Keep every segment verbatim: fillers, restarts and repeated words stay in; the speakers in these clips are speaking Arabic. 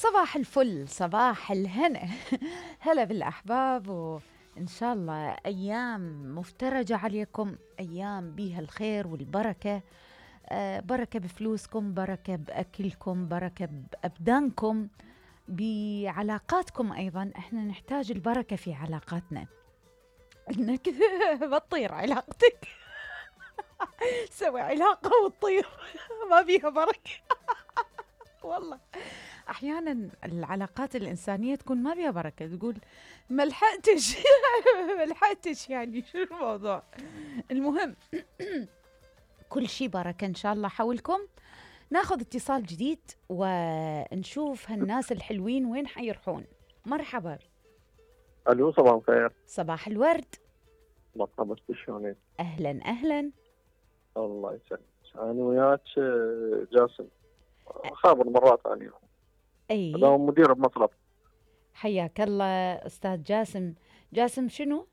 صباح الفل، صباح الهنا. هلا بالأحباب، وإن شاء الله أيام مفترجة عليكم، أيام بيها الخير والبركة. آه بركة بفلوسكم، بركة بأكلكم، بركة بأبدانكم، بعلاقاتكم. أيضا إحنا نحتاج البركة في علاقاتنا. إنك بتطير علاقتك سوي علاقة وتطير ما بيها بركة. والله احيانا العلاقات الانسانيه تكون ما بيها بركه، تقول ما لحقتش ما لحقتش، يعني شو الموضوع؟ المهم كل شيء بركه ان شاء الله حولكم. ناخذ اتصال جديد ونشوف هالناس الحلوين وين حيروحون. مرحبا. الو، صباح الخير. صباح الورد. مرحبا، شلونك؟ اهلا اهلا. الله يسلمك. انا وياك جاسم، خابر مرات انا. اي انا مدير بمصرف. حياك الله استاذ جاسم. جاسم شنو؟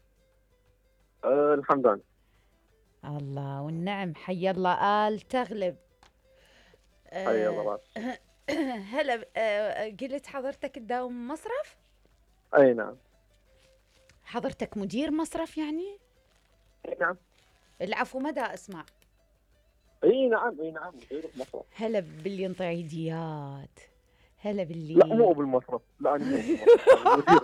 أه الحمدان. الله والنعم، حي الله آل تغلب. حي الله راس. هلا. آه قلت حضرتك تداوم مصرف؟ اي نعم. حضرتك مدير مصرف يعني؟ اي نعم. العفو، مدى اسمع. اي نعم اي نعم مدير بمصرف. هلا باللي ينطي عيديات. هلا باللي لا مو بالمصرف، لا انا مو بالمصرف. مدير.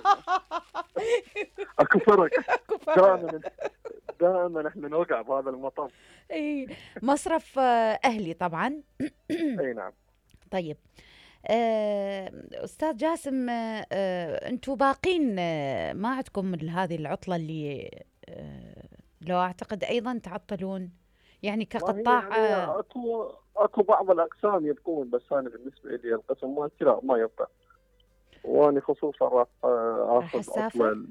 اكو فرق. دائما دائما احنا نوقع بهذا المطب. اي مصرف اهلي طبعا. اي نعم. طيب آه، أستاذ جاسم، آه، أنتوا باقين آه، ما عندكم هذه العطلة اللي آه، لو أعتقد أيضا تعطلون يعني كقطاع؟ يعني اكو اكو بعض الاقسام يبقون، بس انا بالنسبه لي القسم مالتي لا ما يبقى. وانا خصوصا راح اخذ عطله.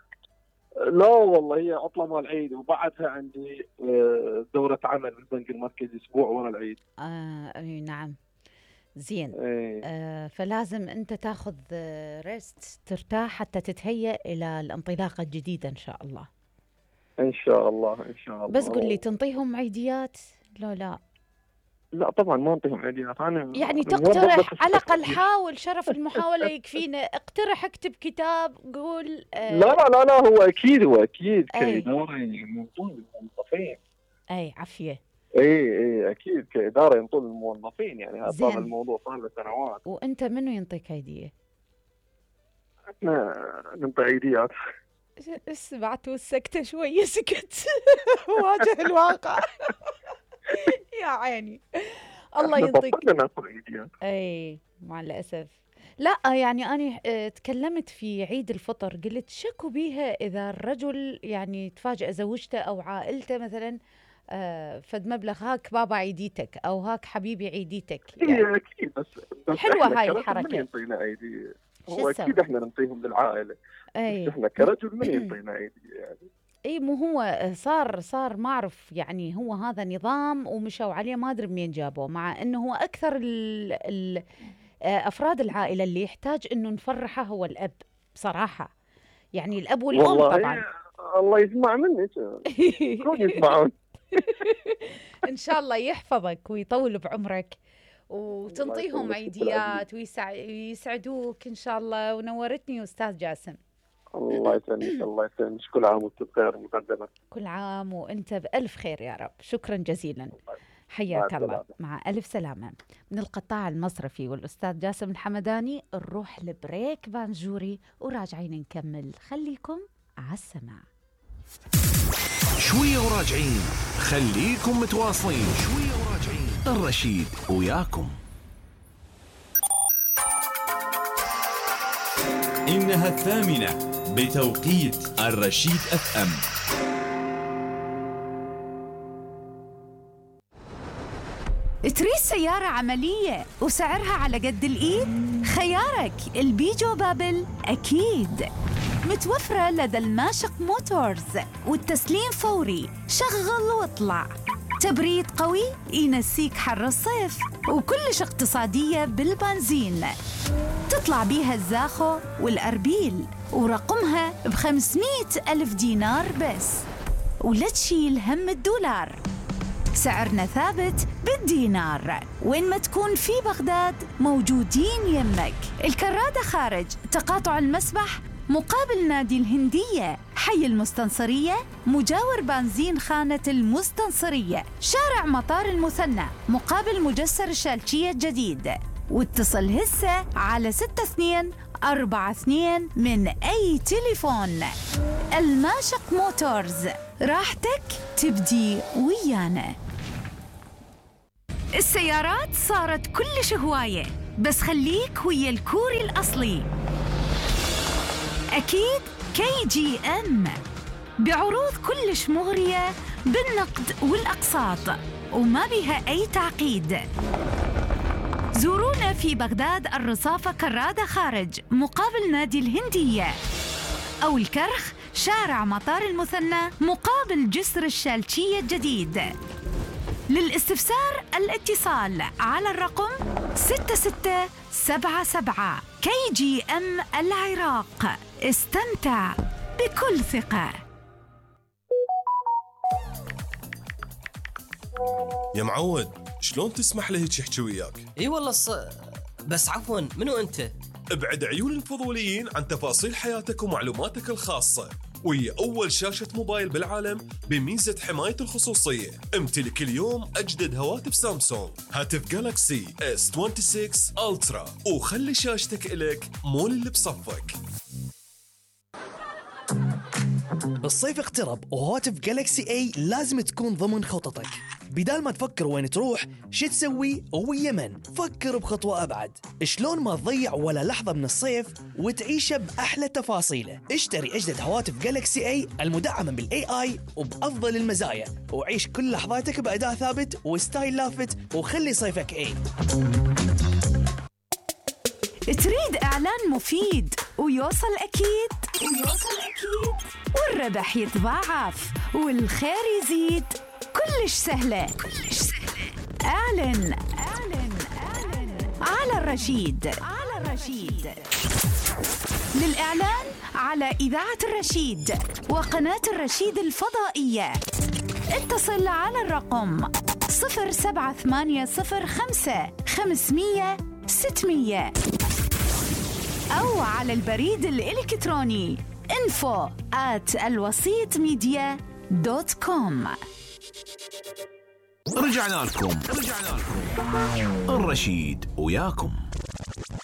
لا والله هي عطله مال العيد، وبعدها عندي دوره عمل بالبنك المركزي اسبوع ورا العيد. آه أي نعم. زين. ايه. آه فلازم أنت تاخذ ريست، ترتاح حتى تتهيأ إلى الانطلاقة الجديدة إن شاء الله. إن شاء الله إن شاء الله. بس قل لي، تنطيهم عيديات؟ لا لا لا طبعا ما انطيهم عيديات. أنا يعني تقترح على الأقل، حاول، شرف المحاولة يكفينا. اقترح، اكتب كتاب، قول. آه لا لا لا لا هو أكيد هو أكيد كإدارة ينطون الموظفين. أي عافية. اي اي اكيد كاداره ينطون الموظفين، يعني هذا الموضوع صار له سنوات. وانت منو ينطيك هديه؟ احنا ننطي عيديات. سمعت والسكته شويه سكت. واجه الواقع. يا عيني الله ينطيك. احنا ناخذ عيديات. اي مع الاسف. لا يعني انا اه تكلمت في عيد الفطر، قلت شكو بيها اذا الرجل يعني تفاجئ زوجته او عائلته مثلا آه فد مبلغ، هاك بابا عيديتك او هاك حبيبي عيديتك. يعني هي اكيد، بس, بس حلوه هاي الحركه. من ينطينا عيدي؟ هو اكيد احنا ننطيهم للعائله. أي. بس احنا كرجل من ينطينا عيدي يعني؟ اي مو هو صار صار ما اعرف يعني، هو هذا نظام ومشوا عليه، ما ادري منين جابوه، مع انه هو اكثر ال ال افراد العائله اللي يحتاج انه نفرحه هو الاب بصراحه، يعني الاب والام طبعا. الله يسمع منك. كون يسمعون. ان شاء الله يحفظك ويطول بعمرك وتنطيهم عيديات ويسعدوك ان شاء الله. ونورتني استاذ جاسم. الله يسلمك الله يسلمك. كل عام وانت بخير مقدما. كل عام وانت بألف خير يا رب. شكرا جزيلا. حياك الله. مع ألف سلامة. من القطاع المصرفي والأستاذ جاسم الحمداني نروح لبريك بانجوري وراجعين نكمل. خليكم على السماع. شوية وراجعين، خليكم متواصلين. شوية وراجعين، الرشيد وياكم. إنها الثامنة بتوقيت الرشيد اف ام. تريد سيارة عملية وسعرها على قد الإيد؟ خيارك البيجو بابل أكيد. متوفرة لدى الماشق موتورز، والتسليم فوري. شغل واطلع. تبريد قوي ينسيك حر الصيف، وكلش اقتصادية بالبنزين. تطلع بيها الزاخو والأربيل، ورقمها بخمسمائة ألف دينار بس، ولا تشيل هم الدولار. سعرنا ثابت بالدينار. وين ما تكون في بغداد موجودين يمك. الكرادة خارج تقاطع المسبح مقابل نادي الهندية، حي المستنصرية مجاور بنزين خانة المستنصرية، شارع مطار المثنى مقابل مجسر الشالشية الجديد. واتصل هسه على ستة اثنين أربعة اثنين من أي تليفون. الماشق موتورز، راحتك تبدي ويانا. السيارات صارت كلش هواية، بس خليك ويا الكوري الأصلي. أكيد كي جي أم بعروض كلش مغرية بالنقد والأقساط وما بها أي تعقيد. زورونا في بغداد الرصافة كرادة خارج مقابل نادي الهندية، أو الكرخ شارع مطار المثنى مقابل جسر الشالشية الجديد. للاستفسار الاتصال على الرقم ستة ستة سبعة سبعة. كي جي أم العراق، استمتع بكل ثقة. يا معود، شلون تسمح له هيك يحكي وياك؟ اي والله ص... بس عفوا، منو انت؟ ابعد عيون الفضوليين عن تفاصيل حياتك ومعلوماتك الخاصة، وهي أول شاشة موبايل بالعالم بميزة حماية الخصوصية. امتلك اليوم أجدد هواتف سامسونج، هاتف جالاكسي إس ستة وعشرين ألترا، وخلي شاشتك إلك مول اللي بصفك. الصيف اقترب وهواتف جالكسي اي لازم تكون ضمن خططك. بدال ما تفكر وين تروح شو تسوي ويا من، فكر بخطوة أبعد. شلون ما تضيع ولا لحظة من الصيف وتعيشه بأحلى تفاصيله. اشتري أجدد هواتف جالكسي اي المدعمة بالاي اي وبأفضل المزايا، وعيش كل لحظاتك بأداء ثابت وستايل لافت، وخلي صيفك اي. تريد إعلان مفيد ويوصل أكيد ويوصل أكيد والربح يتضاعف والخير يزيد؟ كلش سهلة كلش سهلة. أعلن أعلن أعلن على الرشيد على الرشيد. للإعلان على إذاعة الرشيد وقناة الرشيد الفضائية اتصل على الرقم صفر سبعة ثمانية صفر خمسة خمسمية ستمية، أو على البريد الإلكتروني info at الوسيط ميديا دوت كوم. رجعنا لكم رجعنا لكم الرشيد وياكم.